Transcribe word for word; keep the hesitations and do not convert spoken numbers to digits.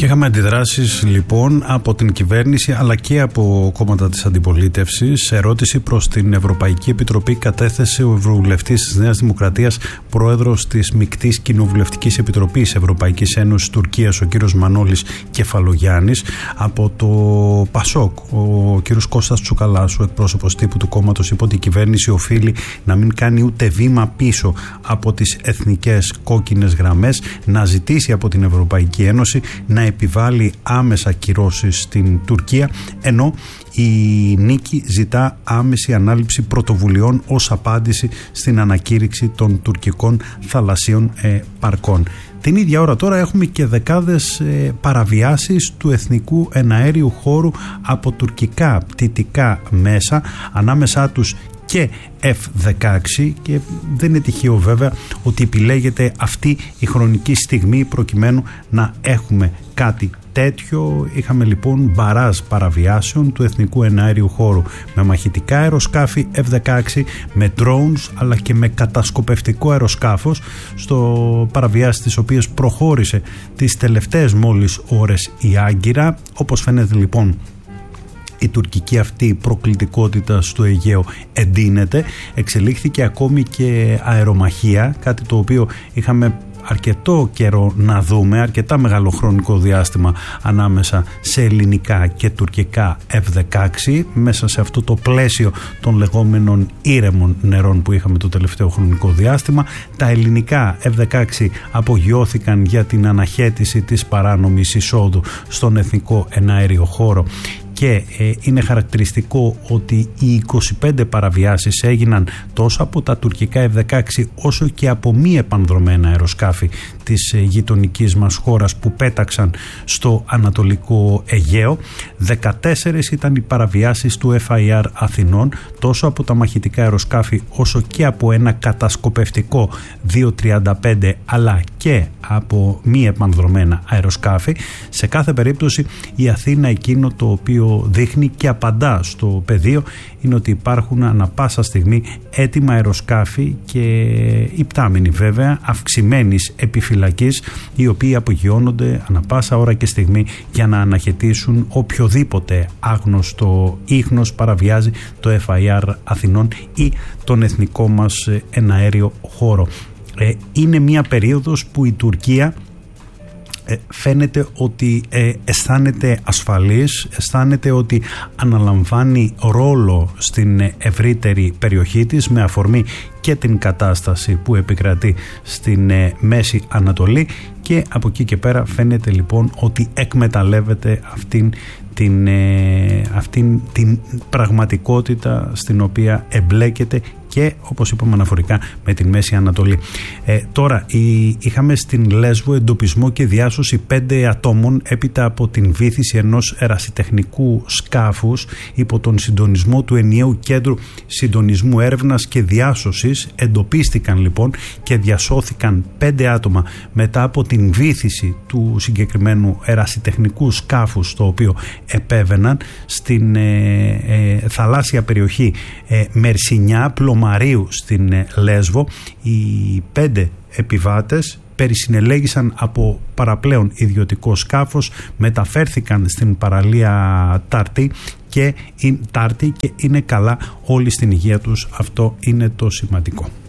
Και είχαμε αντιδράσεις λοιπόν από την κυβέρνηση αλλά και από κόμματα της αντιπολίτευσης. Ερώτηση προς την Ευρωπαϊκή Επιτροπή κατέθεσε ο Ευρωβουλευτής της Νέας Δημοκρατίας, πρόεδρος της Μεικτής Κοινοβουλευτικής Επιτροπής Ευρωπαϊκής Ένωσης Τουρκίας, ο κύριος Μανώλης Κεφαλογιάννης. Από το Πασόκ, ο κύριος Κώστας Τσουκαλάς, ο εκπρόσωπος τύπου του κόμματος, είπε ότι η κυβέρνηση οφείλει να μην κάνει ούτε βήμα πίσω από τις εθνικές κόκκινες γραμμές, να ζητήσει από την Ευρωπαϊκή Ένωση να επιβάλλει άμεσα κυρώσεις στην Τουρκία, ενώ η Νίκη ζητά άμεση ανάληψη πρωτοβουλειών ως απάντηση στην ανακήρυξη των τουρκικών θαλασσίων ε, παρκών. Την ίδια ώρα τώρα έχουμε και δεκάδες ε, παραβιάσεις του εθνικού εναέριου χώρου από τουρκικά πτυτικά μέσα, ανάμεσά τους και εφ δεκαέξι, και δεν είναι τυχαίο βέβαια ότι επιλέγεται αυτή η χρονική στιγμή προκειμένου να έχουμε κάτι τέτοιο. Είχαμε λοιπόν μπαράζ παραβιάσεων του εθνικού εναέριου χώρου με μαχητικά αεροσκάφη εφ δεκαέξι, με drones αλλά και με κατασκοπευτικό αεροσκάφος, στο παραβιάσεις τις οποίες προχώρησε τις τελευταίες μόλις ώρες η Άγκυρα. Όπως φαίνεται λοιπόν, η τουρκική αυτή προκλητικότητα στο Αιγαίο εντείνεται. Εξελίχθηκε ακόμη και αερομαχία, κάτι το οποίο είχαμε αρκετό καιρό να δούμε, αρκετά μεγάλο χρονικό διάστημα ανάμεσα σε ελληνικά και τουρκικά εφ δεκαέξι, μέσα σε αυτό το πλαίσιο των λεγόμενων ήρεμων νερών που είχαμε το τελευταίο χρονικό διάστημα. Τα ελληνικά εφ δεκαέξι απογειώθηκαν για την αναχέτηση της παράνομης εισόδου στον εθνικό εναέριο χώρο. Και ε, είναι χαρακτηριστικό ότι οι είκοσι πέντε παραβιάσεις έγιναν τόσο από τα τουρκικά εφ δεκαέξι όσο και από μη επανδρομένα αεροσκάφη της ε, γειτονικής μας χώρας που πέταξαν στο Ανατολικό Αιγαίο. δεκατέσσερις ήταν οι παραβιάσεις του εφ άι αρ Αθηνών, τόσο από τα μαχητικά αεροσκάφη όσο και από ένα κατασκοπευτικό διακόσια τριάντα πέντε, αλλά και από μη επανδρομένα αεροσκάφη. Σε κάθε περίπτωση η Αθήνα εκείνο το οποίο δείχνει και απαντά στο πεδίο είναι ότι υπάρχουν ανα πάσα στιγμή έτοιμα αεροσκάφη και υπτάμενοι βέβαια αυξημένης επιφυλακής, οι οποίοι απογειώνονται ανα πάσα ώρα και στιγμή για να αναχαιτήσουν οποιοδήποτε άγνωστο ίχνος παραβιάζει το εφ άι αρ Αθηνών ή τον εθνικό μας εναέριο χώρο. Ε, είναι μια περίοδος που η Τουρκία Ε, φαίνεται ότι ε, αισθάνεται ασφαλής, αισθάνεται ότι αναλαμβάνει ρόλο στην ευρύτερη περιοχή της, με αφορμή και την κατάσταση που επικρατεί στην ε, Μέση Ανατολή, και από εκεί και πέρα φαίνεται λοιπόν ότι εκμεταλλεύεται αυτήν την, ε, αυτήν την πραγματικότητα στην οποία εμπλέκεται και, όπως είπαμε αναφορικά, με την Μέση Ανατολή. Ε, τώρα η, είχαμε στην Λέσβο εντοπισμό και διάσωση πέντε ατόμων έπειτα από την βύθιση ενός ερασιτεχνικού σκάφους υπό τον συντονισμό του Ενιαίου Κέντρου Συντονισμού Έρευνας και Διάσωσης. Εντοπίστηκαν λοιπόν και διασώθηκαν πέντε άτομα μετά από την βύθιση του συγκεκριμένου ερασιτεχνικού σκάφους, το οποίο επέβαιναν στην ε, ε, θαλάσσια περιοχή ε, Μερσινιά Πλωμαρίου στην ε, Λέσβο. Οι πέντε επιβάτες περισυνελέγησαν από παραπλέον ιδιωτικό σκάφος, μεταφέρθηκαν στην παραλία Τάρτη και, Τάρτη και είναι καλά όλοι στην υγεία τους. Αυτό είναι το σημαντικό.